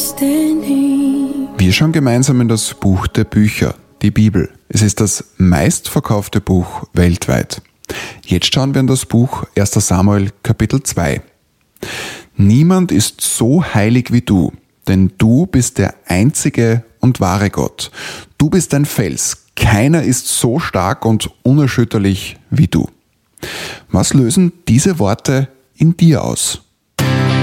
understanding. Wir schauen gemeinsam in das Buch der Bücher, die Bibel. Es ist das meistverkaufte Buch weltweit. Jetzt schauen wir in das Buch 1. Samuel Kapitel 2. Niemand ist so heilig wie du, denn du bist der einzige und wahre Gott. Du bist ein Fels. Keiner ist so stark und unerschütterlich wie du. Was lösen diese Worte in dir aus?